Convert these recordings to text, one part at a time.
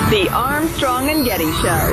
The Armstrong and Getty Show.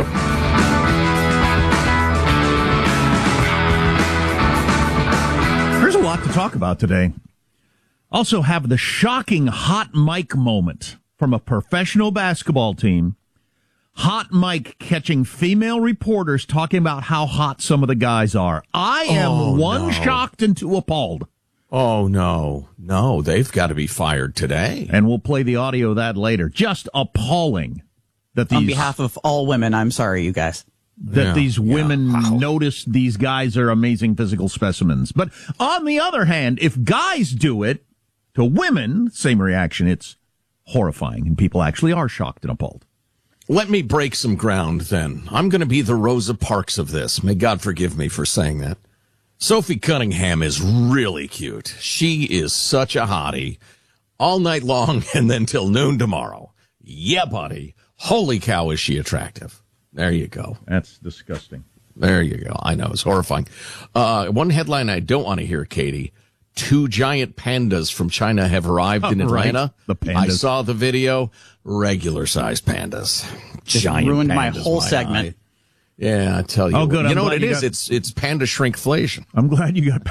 There's a lot to talk about today. Also have the shocking hot mic moment from a professional basketball team. Hot mic catching female reporters talking about how hot some of the guys are. I am shocked and two appalled. Oh, no. No, they've got to be fired today. And we'll play the audio of that later. Just appalling that these... On behalf of all women, I'm sorry, you guys. These women notice these guys are amazing physical specimens. But on the other hand, if guys do it to women, same reaction. It's horrifying, and people actually are shocked and appalled. Let me break some ground, then. I'm going to be the Rosa Parks of this. May God forgive me for saying that. Sophie Cunningham is really cute. She is such a hottie. All night long and then till noon tomorrow. Yeah, buddy. Holy cow, is she attractive. There you go. That's disgusting. There you go. I know, it's horrifying. One headline I don't want to hear, Katie. 2 giant pandas from China have arrived in Atlanta. Right. The pandas. I saw the video. Regular-sized pandas. Just Giant ruined pandas, my whole segment. Yeah, I tell you. Oh, good. You I'm know what glad it you is? It's panda shrinkflation. I'm glad you got...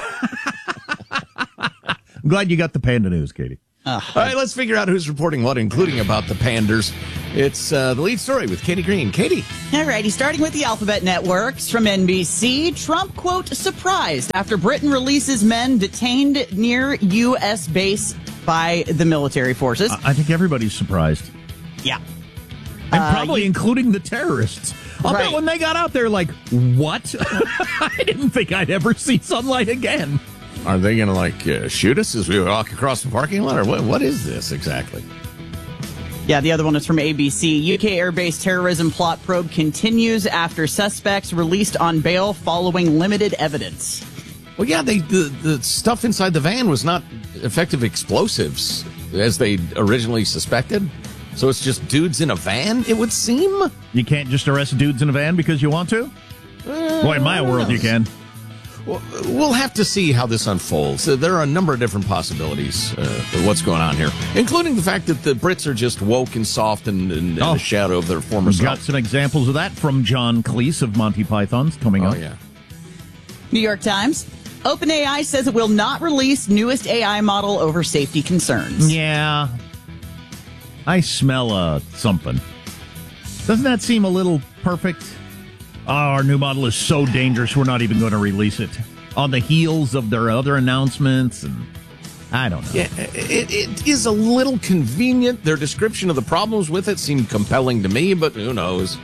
I'm glad you got the panda news, Katie. All right, let's figure out who's reporting what, including about the panders. It's the lead story with Katie Green. Katie. All righty, starting with the Alphabet Networks from NBC. Trump, quote, surprised after Britain releases men detained near U.S. base by the military forces. I think everybody's surprised. Yeah. And probably including the terrorists. I'll bet Right. when they got out there, like, what? I didn't think I'd ever see sunlight again. Are they going to, shoot us as we walk across the parking lot? Or what is this exactly? Yeah, the other one is from ABC. UK air-based terrorism plot probe continues after suspects released on bail following limited evidence. Well, yeah, the stuff inside the van was not effective explosives, as they originally suspected. So it's just dudes in a van, it would seem? You can't just arrest dudes in a van because you want to? Boy, in my world, you can. We'll have to see how this unfolds. There are a number of different possibilities of what's going on here, including the fact that the Brits are just woke and soft and in the shadow of their former We've got self. some examples of that from John Cleese of Monty Python's coming up. Oh, yeah. New York Times. OpenAI says it will not release newest AI model over safety concerns. Yeah. I smell something. Doesn't that seem a little perfect? Oh, our new model is so dangerous, we're not even going to release it. On the heels of their other announcements, and I don't know. Yeah, it is a little convenient. Their description of the problems with it seemed compelling to me, but who knows?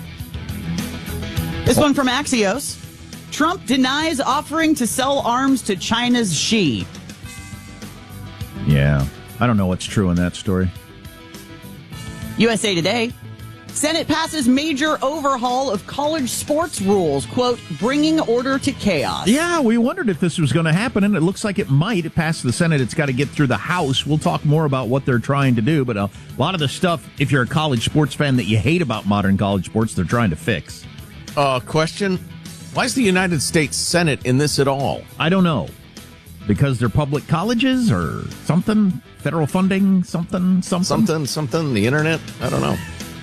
This one from Axios. Trump denies offering to sell arms to China's Xi. Yeah, I don't know what's true in that story. USA Today. Senate passes major overhaul of college sports rules, quote, bringing order to chaos. Yeah, we wondered if this was going to happen, and it looks like it might. It passed the Senate. It's got to get through the House. We'll talk more about what they're trying to do, but a lot of the stuff, if you're a college sports fan that you hate about modern college sports, they're trying to fix. Question. Why is the United States Senate in this at all? I don't know. Because they're public colleges or something? Federal funding? Something? The internet? I don't know.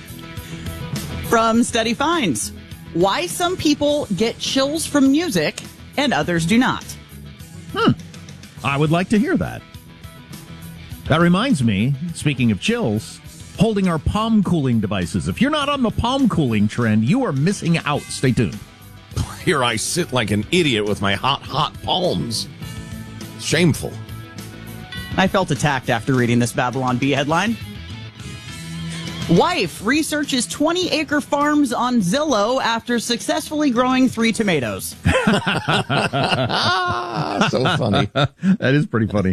From Study Finds. Why some people get chills from music and others do not. I would like to hear that. That reminds me, speaking of chills, holding our palm cooling devices. If you're not on the palm cooling trend, you are missing out. Stay tuned. Here I sit like an idiot with my hot palms. Shameful. I felt attacked after reading this Babylon Bee headline. Wife researches 20-acre farms on Zillow after successfully growing 3 tomatoes. So funny. That is pretty funny.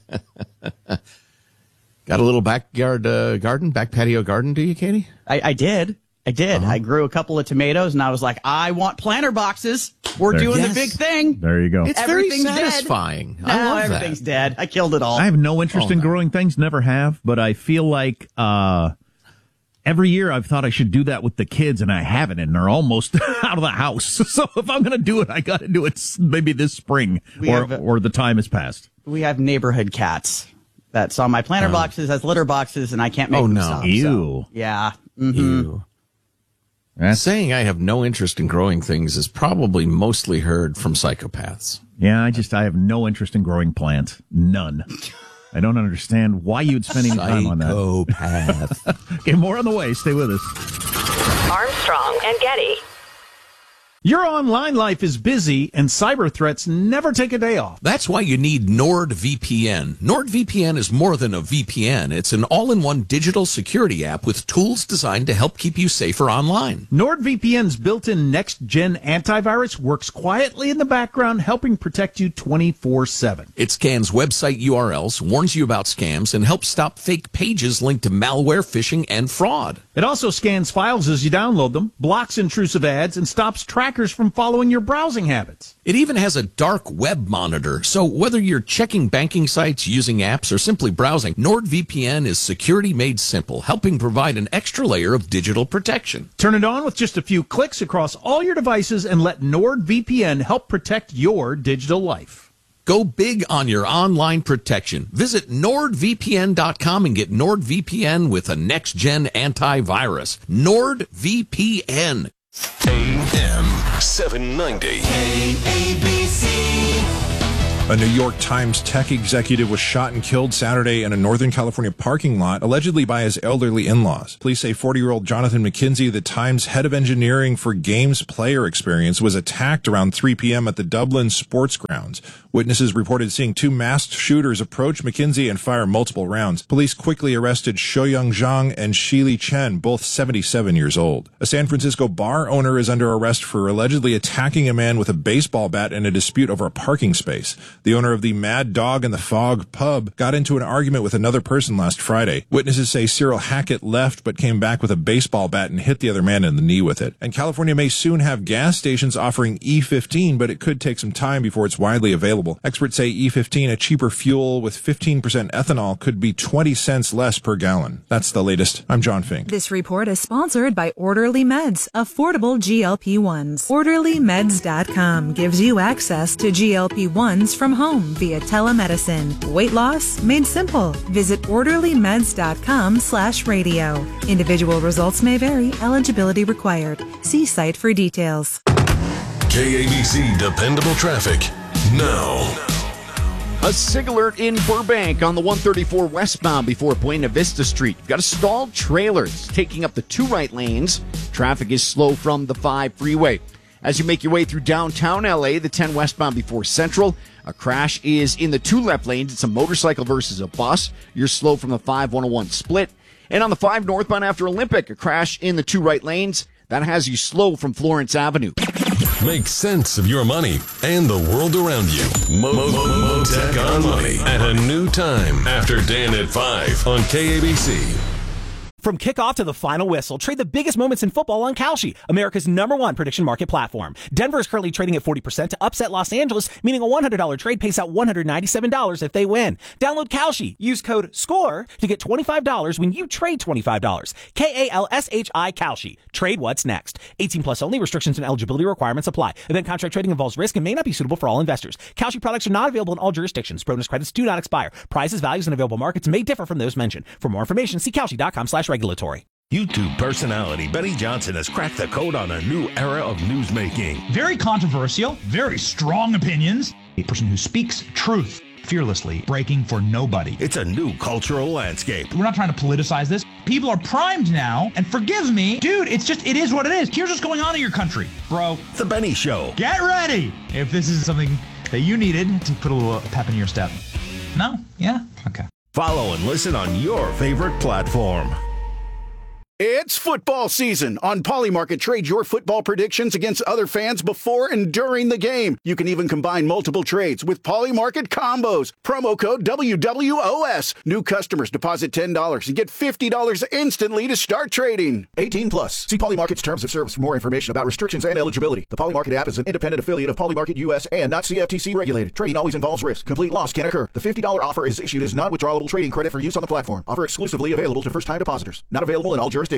Got a little backyard back patio garden, do you, Katie? I did. I grew a couple of tomatoes, and I was like, I want planter boxes. We're doing the big thing. There you go. It's Everything's very dead. satisfying. No, I love everything's that. dead. I killed it all. I have no interest in growing things, never have, but I feel like every year I've thought I should do that with the kids, and I haven't, and they're almost out of the house. So if I'm going to do it, I got to do it maybe this spring or the time has passed. We have neighborhood cats that saw my planter boxes as litter boxes, and I can't make them stop. Ew. So, yeah. Ew. Saying I have no interest in growing things is probably mostly heard from psychopaths. Yeah, I have no interest in growing plants. None. I don't understand why you'd spend any time on that. Psychopath. Okay, more on the way. Stay with us. Armstrong and Getty. Your online life is busy, and cyber threats never take a day off. That's why you need NordVPN. NordVPN is more than a VPN. It's an all-in-one digital security app with tools designed to help keep you safer online. NordVPN's built-in next-gen antivirus works quietly in the background, helping protect you 24/7. It scans website URLs, warns you about scams, and helps stop fake pages linked to malware, phishing, and fraud. It also scans files as you download them, blocks intrusive ads, and stops trackers from following your browsing habits. It even has a dark web monitor, so whether you're checking banking sites, using apps, or simply browsing, NordVPN is security made simple, helping provide an extra layer of digital protection. Turn it on with just a few clicks across all your devices and let NordVPN help protect your digital life. Go big on your online protection. Visit NordVPN.com and get NordVPN with a next-gen antivirus. NordVPN. AM 790. KABC. A New York Times tech executive was shot and killed Saturday in a Northern California parking lot, allegedly by his elderly in-laws. Police say 40-year-old Jonathan McKinsey, the Times head of engineering for Games Player Experience, was attacked around 3 p.m. at the Dublin Sports Grounds. Witnesses reported seeing two masked shooters approach McKinsey and fire multiple rounds. Police quickly arrested Shoyoung Zhang and Shili Chen, both 77 years old. A San Francisco bar owner is under arrest for allegedly attacking a man with a baseball bat in a dispute over a parking space. The owner of the Mad Dog and the Fog pub got into an argument with another person last Friday. Witnesses say Cyril Hackett left but came back with a baseball bat and hit the other man in the knee with it. And California may soon have gas stations offering E15, but it could take some time before it's widely available. Experts say E15, a cheaper fuel with 15% ethanol, could be 20 cents less per gallon. That's the latest. I'm John Fink. This report is sponsored by Orderly Meds, affordable GLP-1s. OrderlyMeds.com gives you access to GLP-1s from home via telemedicine. Weight loss made simple. Visit orderlymeds.com/radio. Individual results may vary. Eligibility required. See site for details. KABC Dependable Traffic now. A SIG alert in Burbank on the 134 westbound before Buena Vista Street. You've got a stalled trailer. It's taking up the two right lanes. Traffic is slow from the 5 freeway. As you make your way through downtown LA, the 10 westbound before Central, a crash is in the 2 left lanes. It's a motorcycle versus a bus. You're slow from the 5-101 split. And on the 5 northbound after Olympic, a crash in the 2 right lanes. That has you slow from Florence Avenue. Make sense of your money and the world around you. Motech on Money at a new time after Dan at 5 on KABC. From kickoff to the final whistle, trade the biggest moments in football on Kalshi, America's #1 prediction market platform. Denver is currently trading at 40% to upset Los Angeles, meaning a $100 trade pays out $197 if they win. Download Kalshi. Use code SCORE to get $25 when you trade $25. KALSHI Kalshi. Trade what's next. 18 plus only. Restrictions and eligibility requirements apply. Event contract trading involves risk and may not be suitable for all investors. Kalshi products are not available in all jurisdictions. Bonus credits do not expire. Prices, values, and available markets may differ from those mentioned. For more information, see Kalshi.com/regulatory. YouTube personality Benny Johnson has cracked the code on a new era of newsmaking. Very controversial, very strong opinions. A person who speaks truth fearlessly, breaking for nobody. It's a new cultural landscape. We're not trying to politicize this. People are primed now, and forgive me, dude, it is what it is. Here's what's going on in your country, bro. The Benny Show. Get ready if this is something that you needed to put a little pep in your step. No? Yeah? Okay. Follow and listen on your favorite platform. It's football season. On Polymarket, trade your football predictions against other fans before and during the game. You can even combine multiple trades with Polymarket combos. Promo code WWOS. New customers deposit $10 and get $50 instantly to start trading. 18 plus. See Polymarket's terms of service for more information about restrictions and eligibility. The Polymarket app is an independent affiliate of Polymarket US and not CFTC regulated. Trading always involves risk. Complete loss can occur. The $50 offer is issued as non-withdrawable trading credit for use on the platform. Offer exclusively available to first-time depositors. Not available in all jurisdictions.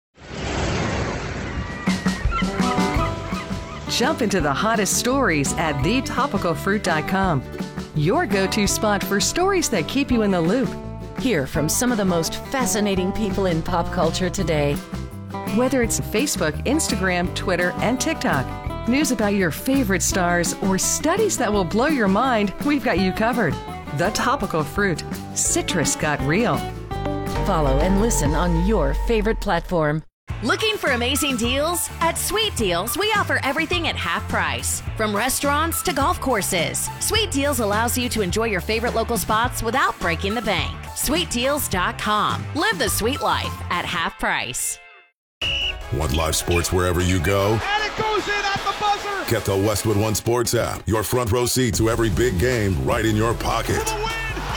Jump into the hottest stories at thetopicalfruit.com. Your go-to spot for stories that keep you in the loop. Hear from some of the most fascinating people in pop culture today. Whether it's Facebook, Instagram, Twitter, and TikTok, news about your favorite stars, or studies that will blow your mind, we've got you covered. The Topical Fruit. Citrus got real. Follow and listen on your favorite platform. Looking for amazing deals? At Sweet Deals, we offer everything at half price. From restaurants to golf courses, Sweet Deals allows you to enjoy your favorite local spots without breaking the bank. SweetDeals.com. Live the sweet life at half price. Want live sports wherever you go? And it goes in at the buzzer! Get the Westwood One Sports app. Your front row seat to every big game right in your pocket. For the win!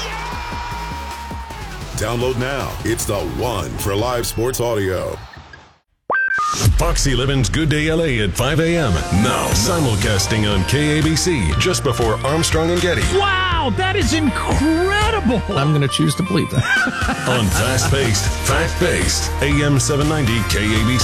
Download now. It's the one for live sports audio. Foxy Levin's Good Day LA at 5 a.m. Now, simulcasting on KABC just before Armstrong and Getty. Wow, that is incredible. I'm going to choose to believe that. On fast-paced, fact-based, AM 790 KABC.